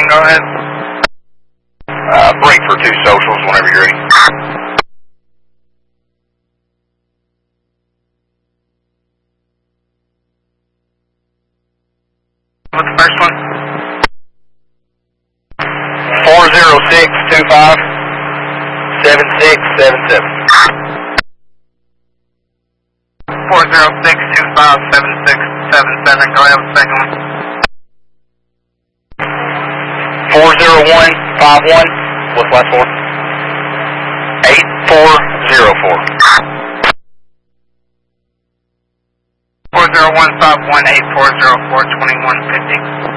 go ahead. Break for 2 socials whenever you're ready. What's the first one? 40625 7677. 406257677. Go ahead with the second one. 40151. What's the last 4? 8404. 401518404 2150.